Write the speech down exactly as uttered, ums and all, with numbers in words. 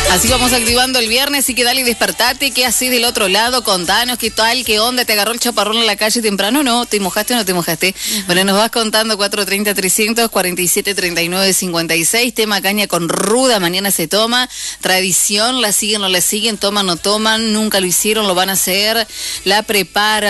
Así vamos activando el viernes y que dale y despertate, que así del otro lado, contanos qué tal, qué onda, te agarró el chaparrón en la calle temprano, no, te mojaste o no te mojaste. Uh-huh. Bueno, nos vas contando cuatro treinta, trescientos, cuarenta y siete, treinta y nueve, cincuenta y seis, tema caña con ruda, mañana se toma, tradición, la siguen o la siguen, toman o no toman, nunca lo hicieron, lo van a hacer, la prepara.